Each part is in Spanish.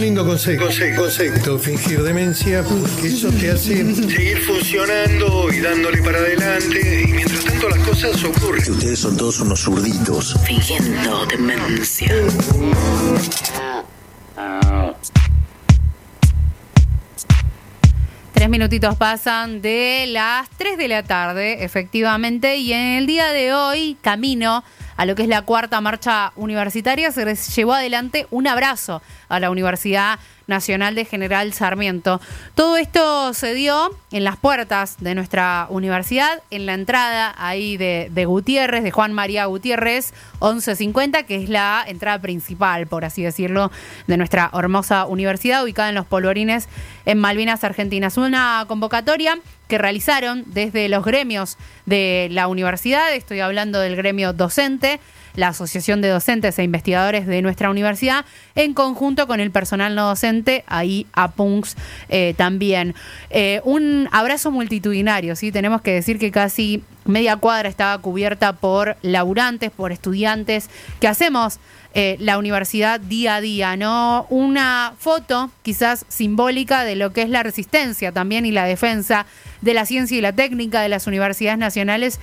lindo concepto, fingir demencia, porque eso te hace seguir funcionando y dándole para adelante, y mientras tanto las cosas ocurren. Ustedes son todos unos zurditos. Fingiendo demencia. 3 minutitos pasan de las 3 de la tarde, efectivamente, y en el día de hoy, camino a lo que es la cuarta marcha universitaria, se les llevó adelante un abrazo a la Universidad Nacional de General Sarmiento. Todo esto se dio en las puertas de nuestra universidad, en la entrada ahí de Gutiérrez, de Juan María Gutiérrez, 1150, que es la entrada principal, por así decirlo, de nuestra hermosa universidad, ubicada en los Polvorines, en Malvinas Argentinas. Una convocatoria que realizaron desde los gremios de la universidad, estoy hablando del gremio docente, la Asociación de Docentes e Investigadores de nuestra universidad, en conjunto con el personal no docente, ahí APUNCS también. Un abrazo multitudinario, ¿sí? Tenemos que decir que casi media cuadra estaba cubierta por laburantes, por estudiantes, que hacemos la universidad día a día, ¿no? Una foto quizás simbólica de lo que es la resistencia también y la defensa de la ciencia y la técnica de las universidades nacionales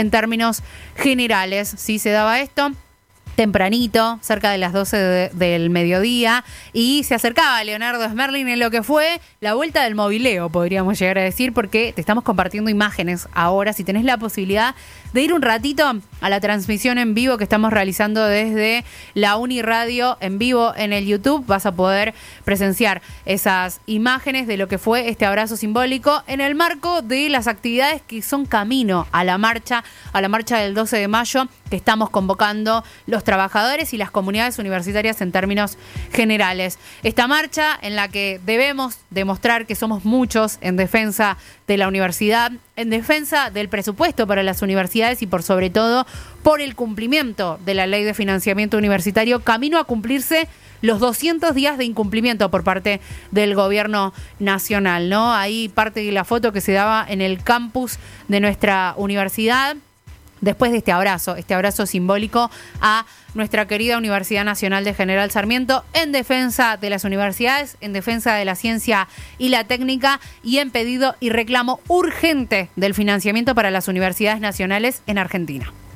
en generales. Sí, se daba esto tempranito, cerca de las 12 del mediodía, y se acercaba Leonardo Smerling en lo que fue la vuelta del mobileo, podríamos llegar a decir, porque te estamos compartiendo imágenes ahora. Si tenés la posibilidad de ir un ratito a la transmisión en vivo que estamos realizando desde la Uniradio en vivo en el YouTube, vas a poder presenciar esas imágenes de lo que fue este abrazo simbólico en el marco de las actividades que son camino a la marcha del 12 de mayo, que estamos convocando los trabajadores y las comunidades universitarias en términos generales. Esta marcha en la que debemos demostrar que somos muchos en defensa de la universidad, en defensa del presupuesto para las universidades y por sobre todo por el cumplimiento de la Ley de Financiamiento Universitario, camino a cumplirse los 200 días de incumplimiento por parte del gobierno nacional, ¿no? Ahí parte de la foto que se daba en el campus de nuestra universidad, después de este abrazo simbólico a nuestra querida Universidad Nacional de General Sarmiento, en defensa de las universidades, en defensa de la ciencia y la técnica, y en pedido y reclamo urgente del financiamiento para las universidades nacionales en Argentina.